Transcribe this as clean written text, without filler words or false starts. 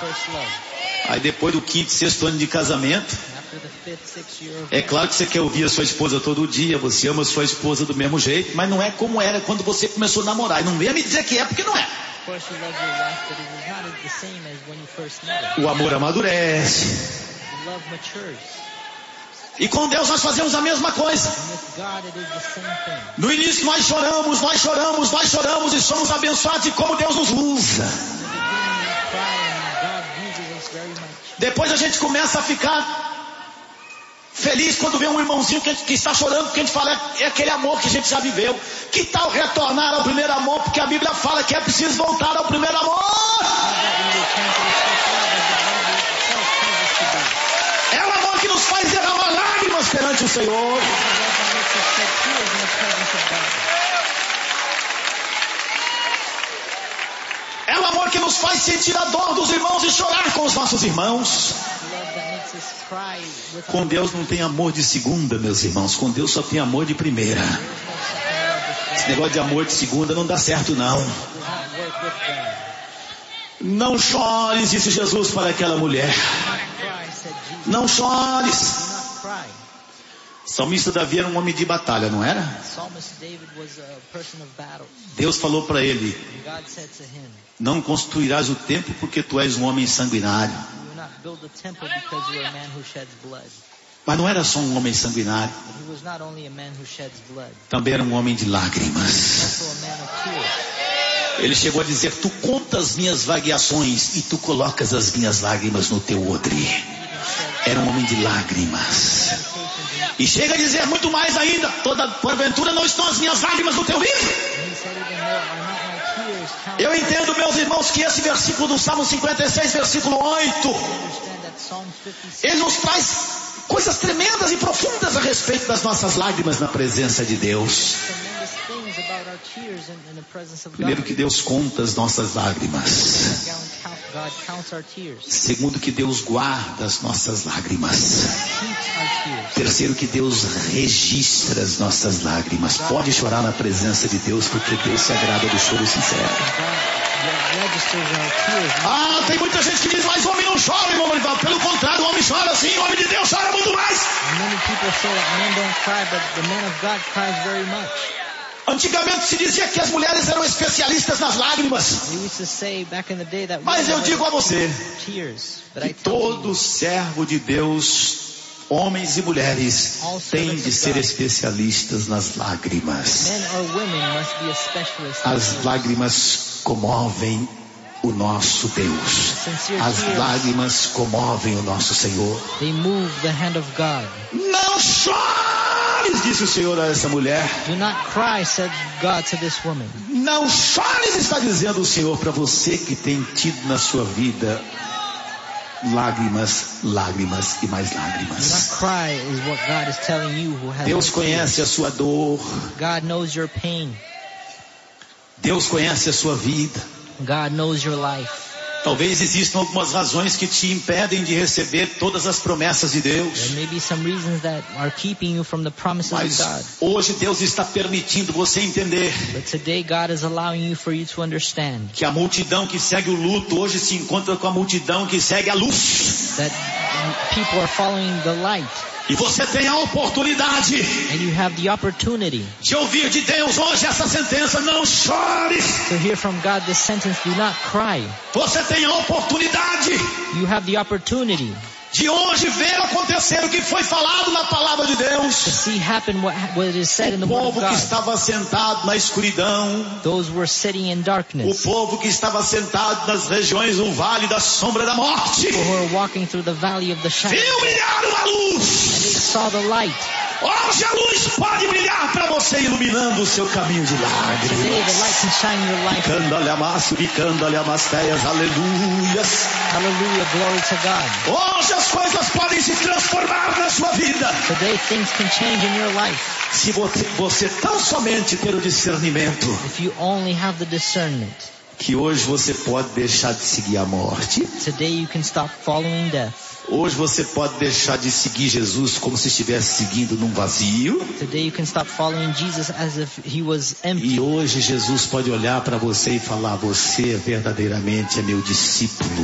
Aí depois do quinto, sexto ano de casamento, é claro que você quer ouvir a sua esposa todo dia, você ama a sua esposa do mesmo jeito, mas não é como era quando você começou a namorar. E não venha me dizer que é, porque não é. O amor amadurece. E com Deus nós fazemos a mesma coisa. No início nós choramos e somos abençoados de como Deus nos usa. Depois a gente começa a ficar feliz quando vê um irmãozinho que está chorando, porque a gente fala, é aquele amor que a gente já viveu. Que tal retornar ao primeiro amor? Porque a Bíblia fala que é preciso voltar ao primeiro amor. É o amor que nos faz derramar lágrimas perante o Senhor. É o amor que nos faz sentir a dor dos irmãos e chorar com os nossos irmãos. Com Deus não tem amor de segunda, meus irmãos. Com Deus só tem amor de primeira. Esse negócio de amor de segunda não dá certo, não. Não chores, disse Jesus para aquela mulher. Não chores. O salmista Davi era um homem de batalha, não era? Deus falou para ele: não construirás o templo porque tu és um homem sanguinário. Mas não era só um homem sanguinário, também era um homem de lágrimas. Ele chegou a dizer: tu contas minhas vagueações e tu colocas as minhas lágrimas no teu odre. Era um homem de lágrimas. E chega a dizer muito mais ainda: porventura não estão as minhas lágrimas no teu livro? Eu entendo, meus irmãos, que esse versículo do Salmo 56, versículo 8, ele nos traz coisas tremendas e profundas a respeito das nossas lágrimas na presença de Deus. Primeiro, que Deus conta as nossas lágrimas. Segundo, que Deus guarda as nossas lágrimas. Terceiro, que Deus registra as nossas lágrimas. Pode chorar na presença de Deus, porque Deus se agrada do choro sincero. Tem muita gente que diz: mas o homem não chora, irmão Marival. Pelo contrário, o homem chora sim, o homem de Deus chora muito mais. Antigamente se dizia que as mulheres eram especialistas nas lágrimas. Mas eu digo a você que todo servo de Deus, homens e mulheres, tem de ser especialistas nas lágrimas. As lágrimas comovem o nosso Deus. As lágrimas comovem o nosso Senhor. Não chores, disse o Senhor a essa mulher. Do not cry, said God to this woman. Não chores, está dizendo o Senhor para você que tem tido na sua vida lágrimas, lágrimas e mais lágrimas. Do not cry is what God is telling you who has. Deus conhece a sua dor. God knows your pain. Deus conhece a sua vida. God knows your life. Talvez existam algumas razões que te impedem de receber todas as promessas de Deus. There may be some reasons that are keeping you from the promises Mas of God. hoje Deus está permitindo você entender But today God is allowing you for you to understand que a multidão que segue o luto hoje se encontra com a multidão que segue a luz. that people are following the light. E você tem a oportunidade And you have the opportunity de ouvir de Deus hoje essa sentença: não chores. to hear from God this sentence, do not cry. Você tem a oportunidade You have the opportunity de hoje ver acontecer o que foi falado na palavra de to Deus. see happen what is said in the O Word of povo que God. estava sentado na escuridão, Those were sitting in o darkness, povo que estava sentado nas regiões do vale da sombra da morte, who were walking through the valley of the shadow, viu brilhar uma they luz. saw the light. Hoje a luz pode brilhar para você, iluminando o seu caminho de Today the lágrimas. light can shine your life. Bicando-lhe amasteias, aleluias. Hallelujah, glory to God. Hoje as coisas podem se transformar na sua vida, Today things can change in your life se você tão somente ter o discernimento if you only have the discernment. que hoje você pode deixar de seguir a morte. Today you can stop following death. Hoje você pode deixar de seguir Jesus como se estivesse seguindo num vazio. Today you can stop following Jesus as if he was empty. E hoje Jesus pode olhar para você e falar: você verdadeiramente é meu discípulo.